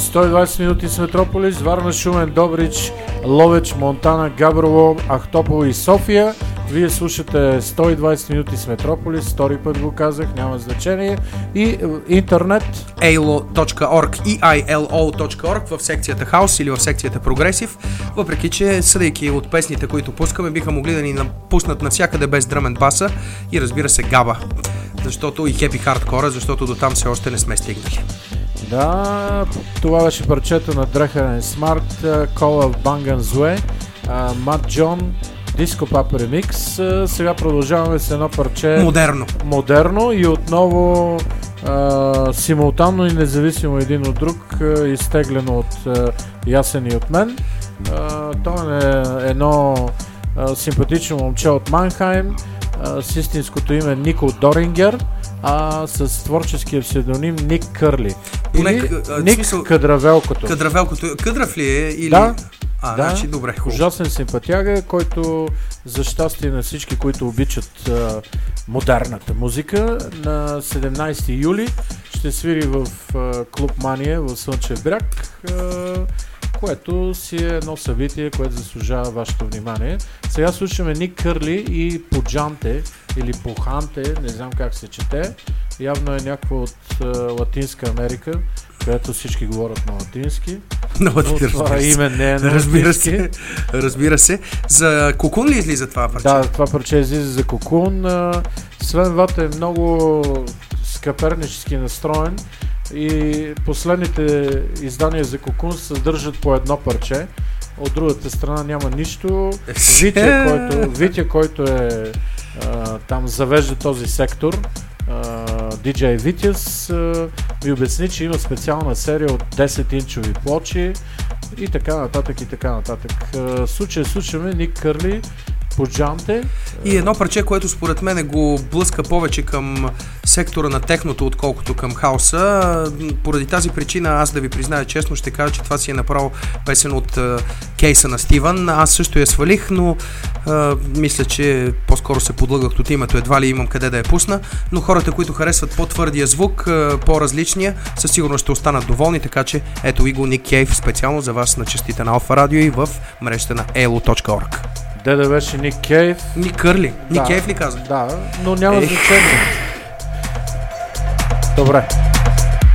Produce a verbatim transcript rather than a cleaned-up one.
сто и двайсет минути с Метрополис, Варна, Шумен, Добрич, Ловеч, Монтана, Габрово, Ахтопол и София. Вие слушате сто и двайсет минути с Метрополис, втори път го казах, няма значение. И интернет ей ел о точка орг, и ай ел о точка орг в секцията Хаус или в секцията Прогресив. Въпреки че, съдейки от песните, които пускаме, биха могли да ни напуснат навсякъде без дръмен баса и разбира се габа. Защото и хепи хардкора, защото до там все още не сме стигнали. Да, това беше парчето на Дрехерен Смарт, Call of Bangan Zue, Мат Джон, Диско Пап ремикс. Сега продължаваме с едно парче Модерно. Модерно и отново а, симултанно и независимо един от друг, а, изтеглено от а, Ясен и от мен. А, това е едно а, симпатично момче от Манхайм, а, с истинското име Нико Дорингер, а с творческия псевдоним Ник Кърли. Поне, или а, Ник смисъл, Кадравелкото. Кадравелкото. Кадрав ли е? Или... Да. А, да, значи, добре, хубаво. Ужасен симпатяга, който за щастие на всички, които обичат а, модерната музика, на седемнайсети юли ще свири в а, клуб Мания в Слънчев бряг, а, което си е едно събитие, което заслужава вашето внимание. Сега слушаме Ник Кърли и Поджанте или Поханте, не знам как се чете. Явно е някаква от а, Латинска Америка, където всички говорят на латински. Но, но това име не е на разбира латински. се, разбира се. За Кокун ли излиза това парче? Да, това парче излиза за Кокун. Свен Ват е много скъпернически настроен и последните издания за Кокун съдържат по едно парче. От другата страна няма нищо. Витя, който, Витя, който е а, там завежда този сектор, ди джей Витяс, ми обясни, че има специална серия от десет инчови плочи и така нататък и така нататък. Случай слушаме Ник Кърли, Поджанте. И едно парче, което според мен го блъска повече към сектора на техното, отколкото към хауса. Поради тази причина, аз да ви призная честно, ще кажа, че това си е направо песен от uh, кейса на Стивън. Аз също я свалих, но uh, мисля, че по-скоро се подлъгах от името, едва ли имам къде да я пусна, но хората, които харесват по-твърдия звук, uh, по-различния, със сигурност ще останат доволни, така че ето и го Ник Кейв специално за вас на честите на Алфа Радио и в мрежата на ей ел о точка орг. Де да беше Ник Кейв. Ник Кърли. Да, Ник Кейв ли каза? Да, но няма Ей. значение. Добре.